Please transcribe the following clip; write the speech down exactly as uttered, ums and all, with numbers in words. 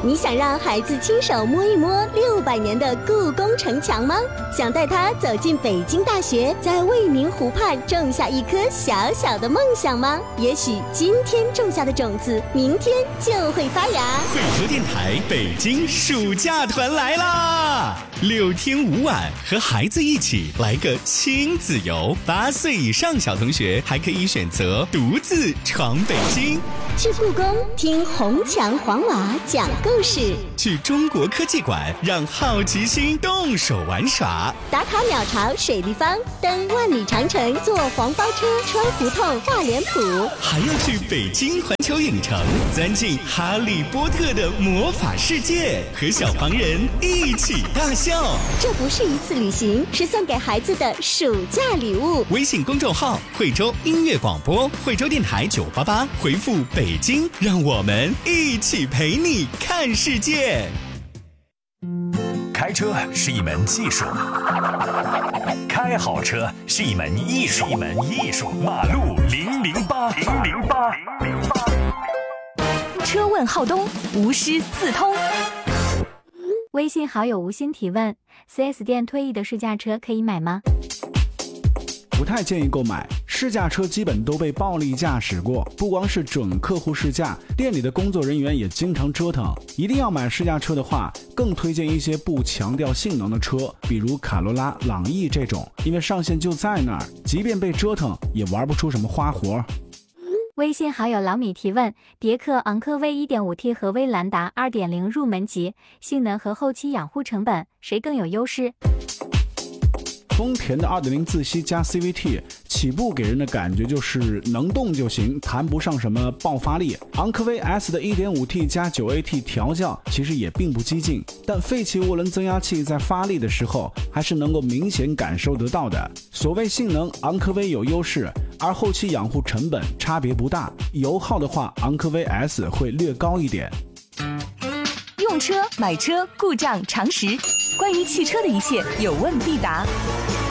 你想让孩子亲手摸一摸六百年的故宫城墙吗？想带他走进北京大学，在未名湖畔种下一颗小小的梦想吗？也许今天种下的种子，明天就会发芽。 惠州电台北京暑假团来啦！六天五晚，和孩子一起来个亲子游。八岁以上小同学还可以选择独自闯北京。 去故宫听红墙黄瓦讲故事， 去中国科技馆让好奇心动手玩耍， 打卡鸟巢水立方，登万里长城，坐黄包车穿胡同大脸谱， 还要去北京环球影城，钻进哈利波特的魔法世界，和小黄人一起大笑。 这不是一次旅行，是送给孩子的暑假礼物。 微信公众号惠州音乐广播，惠州电台九八八，回复北京，让我们一起陪你看世界。 开车是一门技术，开好车是一门艺术，一门艺术。马路零零八零零八零零八， 车问浩东，无师自通。微信好友吴昕提问： 四 S 店退役的试驾车可以买吗？ 不太建议购买，试驾车基本都被暴力驾驶过，不光是准客户试驾，店里的工作人员也经常折腾。一定要买试驾车的话，更推荐一些不强调性能的车，比如卡罗拉、朗逸这种，因为上限就在那儿，即便被折腾也玩不出什么花活。 微信好友老米提问：别克昂科威 一点五 T 和威兰达 二点零 入门级，性能和后期养护成本谁更有优势？ 丰田的 二点零 自吸加 C V T 起步给人的感觉就是能动就行，谈不上什么爆发力。昂科威 S 的 一点五 T 加 九 A T 调教其实也并不激进，但废气涡轮增压器在发力的时候还是能够明显感受得到的。所谓性能，昂科威有优势，而后期养护成本差别不大。油耗的话，昂科威 S 会略高一点。 用车、买车、故障常识，关于汽车的一切有问必答。